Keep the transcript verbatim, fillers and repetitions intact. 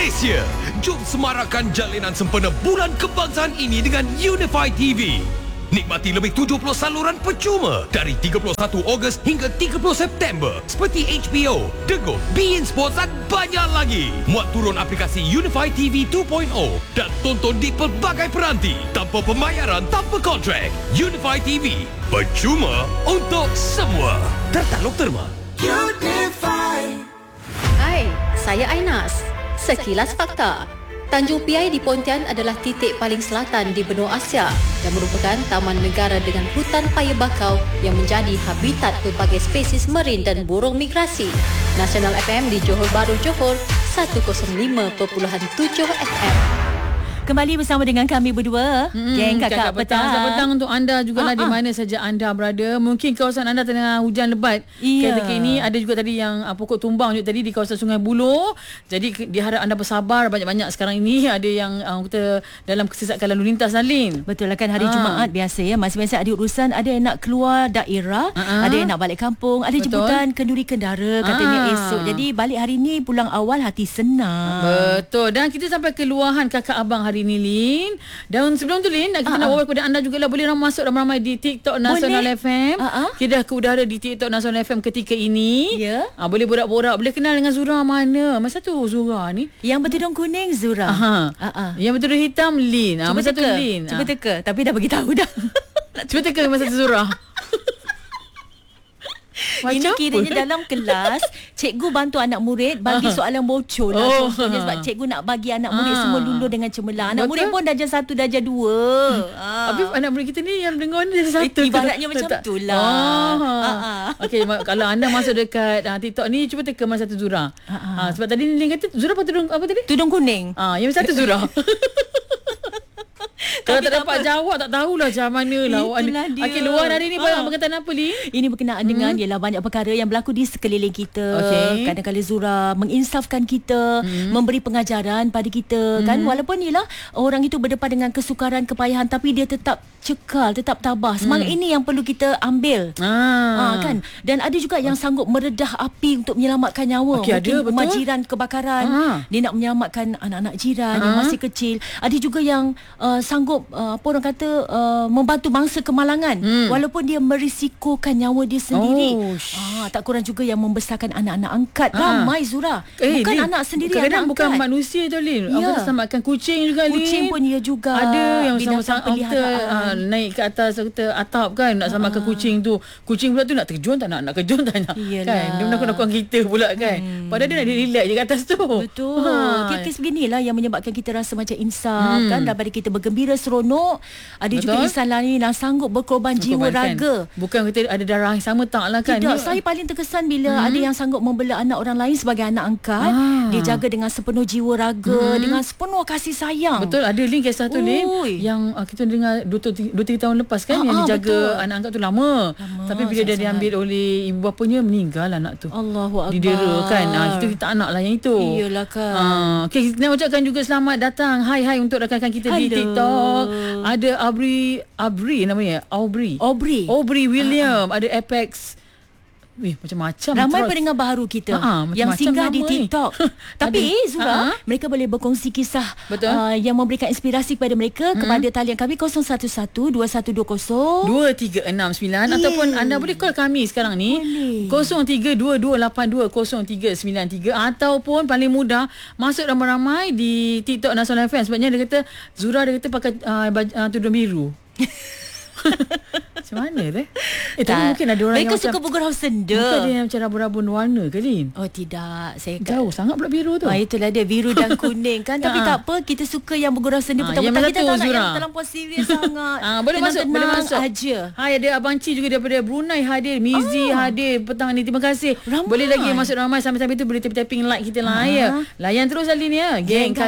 Malaysia. Jom semarakkan jalinan sempena Bulan Kebangsaan ini dengan Unify T V. Nikmati lebih tujuh puluh saluran percuma dari tiga puluh satu Ogos hingga tiga puluh September seperti H B O, Dego, beIN Sports dan banyak lagi. Muat turun aplikasi Unify T V dua titik kosong dan tonton di pelbagai peranti tanpa pembayaran, tanpa kontrak. Unify T V, percuma untuk semua. Tertaluk terma. Unify. Hai, saya Ainas. Sekilas fakta. Tanjung Piai di Pontian adalah titik paling selatan di benua Asia dan merupakan taman negara dengan hutan paya bakau yang menjadi habitat pelbagai spesies marin dan burung migrasi. Nasional F M di Johor Bahru, Johor, seratus lima perpuluhan tujuh F M. Kembali bersama dengan kami berdua, hmm, geng Kakak, Kakak Petang. Selamat petang untuk anda jugalah, uh-huh. di mana saja anda berada. Mungkin kawasan anda tengah hujan lebat. Iya. Ketika ini ada juga tadi yang uh, pokok tumbang juga tadi di kawasan Sungai Buloh. Jadi diharap anda bersabar. Banyak-banyak sekarang ini ada yang uh, kita dalam kesesakan lalu lintas, Nalin. Betul lah kan, hari uh. Jumaat biasa ya. Masing-masing ada urusan. Ada yang nak keluar daerah, uh-huh. ada yang nak balik kampung, ada Betul. jemputan kenduri kendara katanya uh. esok. Jadi balik hari ni pulang awal hati senang. Betul. Dan kita sampai keluahan kakak abang hari ni, Lin. Dan sebelum tu, Lin, kita uh-huh. nak bawa kepada anda jugalah, boleh masuk ramai-ramai di TikTok Nasional F M. Uh-huh. Kita dah ke udara di TikTok Nasional F M ketika ini. Ya. Yeah. Uh, boleh borak-borak, boleh kenal dengan Zura mana. Masa tu Zura ni. Yang bertudung kuning Zura. Uh-huh. Uh-huh. Yang bertudung hitam Lin. Uh, masa teka. tu Lin. Cuba teka. Tapi dah bagi tahu dah. Cuba teka masa tu Zura. Macam ini kiranya pun dalam kelas cikgu bantu anak murid bagi uh-huh. soalan bocor lah. Oh, contohnya sebab cikgu nak bagi anak murid uh-huh. semua lulur dengan cemerlang. Anak Betul? murid pun darjah satu, darjah dua. uh. Habis anak murid kita ni yang dengar ni darjah satu. Ibaratnya macam tu lah. Oh. uh-huh. Okey, kalau anda masuk dekat uh, TikTok ni, cuba teka masa satu Zura. uh-huh. uh, Sebab tadi Lin kata Zura apa tudung apa tadi? Tudung kuning. Ah, uh, yang satu Zura. Kalau tak dapat apa? Jawab, tak tahulah macam mana lah. Okey, luar hari ni ha. berkaitan apa, Li? Ini berkenaan hmm. dengan ialah banyak perkara yang berlaku di sekeliling kita. Okay. Kadang-kadang Zura menginsafkan kita, hmm. memberi pengajaran pada kita, hmm. kan, walaupun ialah orang itu berdepan dengan kesukaran, kepayahan, tapi dia tetap cekal, tetap tabah. Semangat hmm. ini yang perlu kita ambil. Ah. Ha, kan? Dan ada juga yang sanggup meredah api untuk menyelamatkan nyawa. Okay, mungkin ada, rumah jiran kebakaran, ah. dia nak menyelamatkan anak-anak jiran ah. yang masih kecil. Ada juga yang uh, sanggup Uh, apa orang kata uh, membantu bangsa kemalangan hmm. walaupun dia merisikokan nyawa dia sendiri. Oh, ah, tak kurang juga yang membesarkan anak-anak angkat. ah. Ramai, Zura. Eh, bukan Lin, anak sendiri, kadang-kadang anak bukan angkat. manusia tu, Lin. Ya. Apa selamatkan kucing juga, Lin. Kucing pun dia juga. Ada yang binatang sama-sama kita uh, naik ke atas kita atap kan, nak selamatkan uh. kucing tu. Kucing pula tu nak terjun tak nak, nak kejun tak nak. Yelah. Kan. Dia menakut-nakutkan kita pula kan. Hmm. Padahal dia nak relax je kat atas tu. Betul. Ha. Kes-kes beginilah yang menyebabkan kita rasa macam insaf, hmm. kan, daripada kita bergembira seronok. Ada Betul. juga insan lain yang sanggup berkorban jiwa raga. Kan? Bukan kita ada darah yang sama, tak lah kan. Tidak, ni, saya paling terkesan bila hmm. ada yang sanggup membela anak orang lain sebagai anak angkat. Ah. Dia jaga dengan sepenuh jiwa raga, hmm. dengan sepenuh kasih sayang. Betul, ada Lin kisah tu, Lin, yang uh, kita dengar dua tiga tahun lepas kan, ah, yang dijaga betul. anak angkat tu lama. lama Tapi bila dia diambil oleh ibu bapanya, meninggal anak tu. Allahu Akbar. Didera kan. Ah, kita tak nak lah yang itu. Iyalah kan. Ah, okay, kita nak ucapkan juga selamat datang. Hai hai untuk rakan-rakan kita Hello. di TikTok. Ada Aubrey Aubrey namanya Aubrey Aubrey Aubrey William, uh-huh. ada Apex. Wih, macam-macam. Ramai pendengar baharu kita uh-huh, yang singgah di TikTok. Tapi Zura, uh-huh. mereka boleh berkongsi kisah uh, yang memberikan inspirasi kepada mereka hmm. kepada talian kami kosong satu satu dua satu dua kosong dua tiga enam sembilan, yeah. ataupun anda boleh call kami sekarang ni boleh. kosong tiga dua dua lapan dua kosong tiga sembilan tiga, ataupun paling mudah masuk ramai-ramai di TikTok Nasional F M. Sebabnya dia kata Zura, dia kata pakai uh, baj- uh, tudung biru. Macam mana deh? Eh, tapi mungkin ada orang mereka yang suka bergurau senda. Mungkin ada yang macam rabun-rabun warna ke, Lin? Oh tidak, saya jauh kat... sangat pula biru tu. Ah, itulah dia, biru dan kuning kan. Tapi tak apa, kita suka yang bergurau senda. Petang-petang kita tak nak yang terlampau serius sangat. Ah, boleh masuk, boleh masuk aja. Hai, ada Abang Ci juga daripada Brunei hadir, Mizi oh. hadir petang ni. Terima kasih. Ramai. Boleh lagi masuk ramai, sampai-sampai tu boleh tapping like kita lah ya. Layan terus, Lin ya. Geng